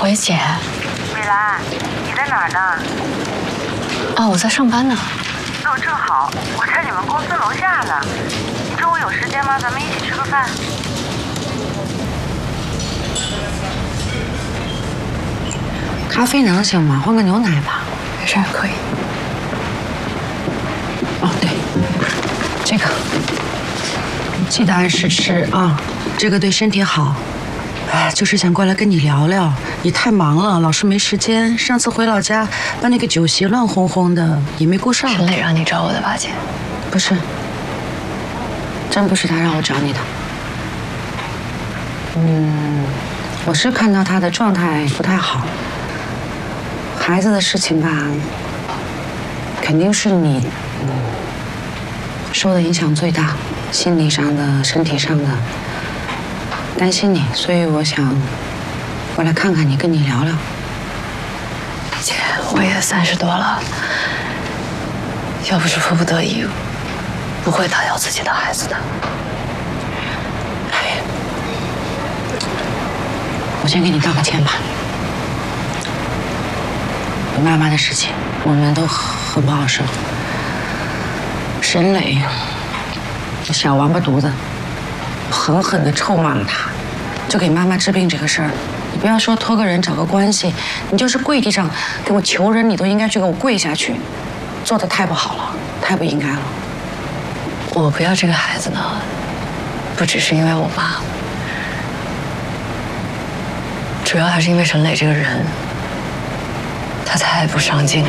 喂，姐。 美兰，你在哪儿呢？ 啊，我在上班呢。 那我正好，我在你们公司楼下呢。你中午有时间吗？咱们一起吃个饭。 咖啡能行吗？换个牛奶吧。 没事，可以。 哦，对，这个记得按时吃啊，这个对身体好。哎，就是想过来跟你聊聊，你太忙了，老是没时间。上次回老家办那个酒席乱哄哄的，也没顾上。 陈磊让你找我的吧，姐？ 不是，真不是他让我找你的。我是看到他的状态不太好，孩子的事情吧，肯定是你受的影响最大，心理上的、身体上的。担心你，所以我想过来看看你，跟你聊聊。 姐，我也30多了，要不是迫不得已，不会打掉自己的孩子的。 我先给你道个歉吧。你妈妈的事情，我们都很不好受。沈磊，小王八犊子，狠狠地臭骂了他，就给妈妈治病这个事儿，你不要说托个人找个关系，你就是跪地上给我求人，你都应该去给我跪下去，做得太不好了，太不应该了。 我不要这个孩子呢，不只是因为我妈，主要还是因为沈磊这个人，他太不上进了。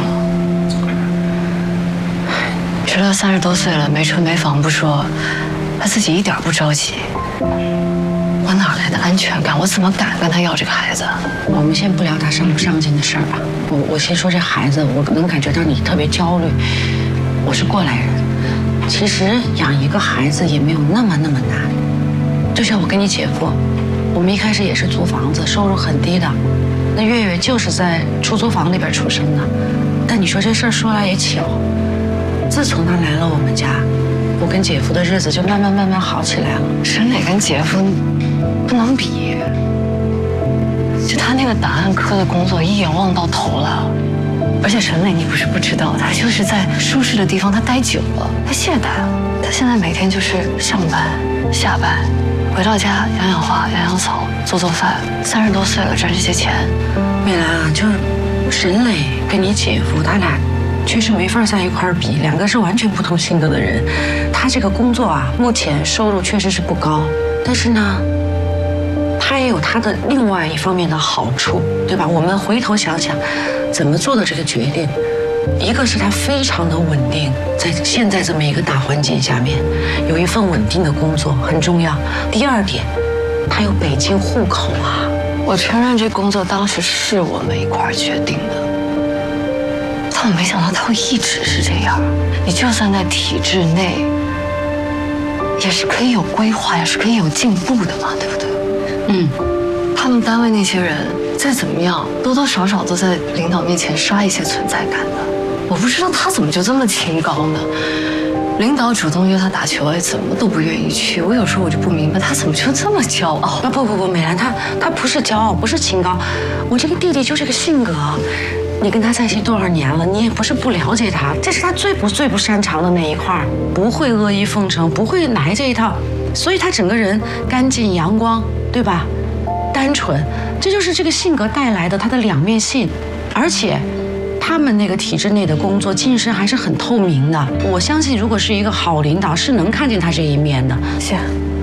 知道30多岁了，没车没房不说，他自己一点不着急。我哪来的安全感？我怎么敢跟他要这个孩子？ 我们先不聊他上不上进的事儿吧。我先说这孩子，我能感觉到你特别焦虑。我是过来人，其实养一个孩子也没有那么难。就像我跟你姐夫，我们一开始也是租房子，收入很低的。那月月就是在出租房里边出生的。但你说这事儿说来也巧，自从他来了我们家，我跟姐夫的日子就慢慢好起来了。 沈磊跟姐夫不能比，就他那个档案科的工作一眼望到头了。而且沈磊你不是不知道，他就是在舒适的地方他待久了，他懈怠了。他现在每天就是上班下班，回到家养养花养养草做饭。30多岁了赚这些钱， 美兰啊，就是沈磊跟你姐夫他俩确实没法在一块儿比，两个是完全不同性格的人。他这个工作啊，目前收入确实是不高，但是呢，他也有他的另外一方面的好处，对吧？我们回头想想，怎么做的这个决定，一个是他非常的稳定，在现在这么一个大环境下面，有一份稳定的工作很重要。第二点，他有北京户口啊。 我承认这工作当时是我们一块儿决定的。但我没想到他会一直是这样。你就算在体制内，也是可以有规划，也是可以有进步的嘛，对不对？他们单位那些人再怎么样，多多少少都在领导面前刷一些存在感的。我不知道他怎么就这么清高呢？领导主动约他打球，怎么都不愿意去。我有时候我就不明白，他怎么就这么骄傲？ 不，美兰，他不是骄傲，不是清高。我这个弟弟就这个性格。你跟他在一起多少年了？你也不是不了解他，这是他最不擅长的那一块，不会阿谀奉承，不会来这一套，所以他整个人干净阳光，对吧？单纯，这就是这个性格带来的他的两面性。而且，他们那个体制内的工作晋升还是很透明的。我相信，如果是一个好领导，是能看见他这一面的。 行，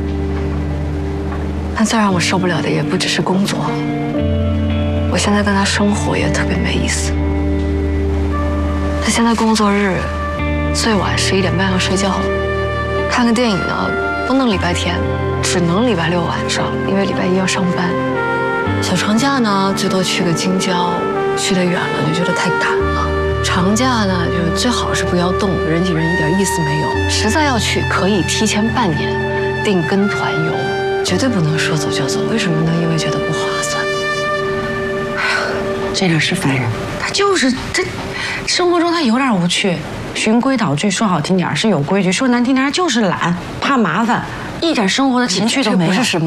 但最让我受不了的也不只是工作。我现在跟他生活也特别没意思。他现在工作日最晚11点半要睡觉，看个电影呢不能礼拜天，只能礼拜6晚上，因为礼拜1要上班。小长假呢最多去个京郊，去得远了就觉得太赶了。长假呢就最好是不要动，人挤人一点意思没有。实在要去可以提前半年订跟团游，绝对不能说走就走。为什么呢？因为觉得不划算。 这点是烦人，他就是这生活中他有点无趣，循规蹈矩，说好听点是有规矩，说难听点就是懒，怕麻烦，一点生活的情趣都没有。 不是什么。